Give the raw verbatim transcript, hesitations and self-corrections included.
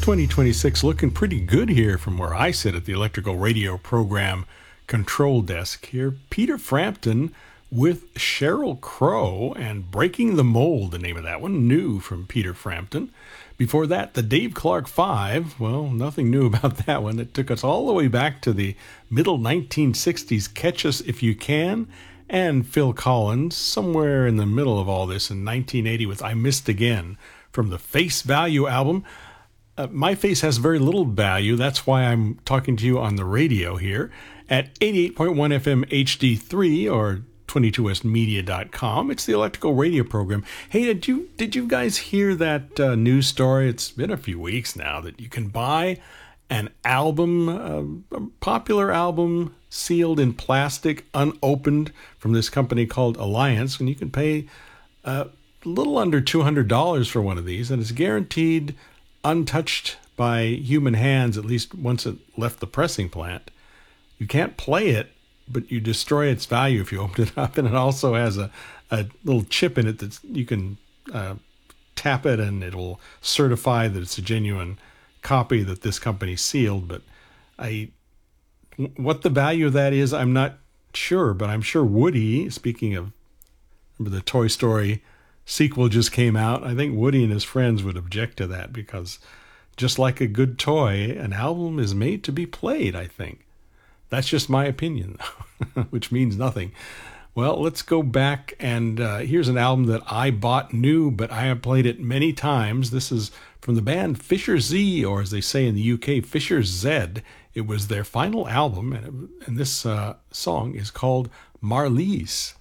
twenty twenty-six looking pretty good here from where I sit at the Electrical Radio Program control desk here. Peter Frampton with Sheryl Crow and Breaking the Mold, the name of that one, new from Peter Frampton. Before that, the Dave Clark Five. Well, nothing new about that one. It took us all the way back to the middle nineteen sixties, Catch Us If You Can, and Phil Collins, somewhere in the middle of all this in nineteen eighty with I Missed Again from the Face Value album. Uh, my face has very little value. That's why I'm talking to you on the radio here at eighty-eight point one F M H D three or twenty-two west media dot com. It's the Electrical Radio Program. Hey, did you did you guys hear that uh, news story? It's been a few weeks now that you can buy an album, uh, a popular album, sealed in plastic, unopened, from this company called Alliance, and you can pay uh, a little under two hundred dollars for one of these, and it's guaranteed untouched by human hands, at least once it left the pressing plant. You can't play it, but you destroy its value if you open it up. And it also has a, a little chip in it that you can uh, tap it and it'll certify that it's a genuine copy that this company sealed. But I, what the value of that is, I'm not sure, but I'm sure Woody, speaking of, remember the Toy Story sequel just came out. I think Woody and his friends would object to that because just like a good toy, an album is made to be played, I think. That's just my opinion, which means nothing. Well, let's go back, and uh, here's an album that I bought new, but I have played it many times. This is from the band Fisher Z, or as they say in the U K, Fisher Z. It was their final album, and, it, and this uh, song is called Marlies.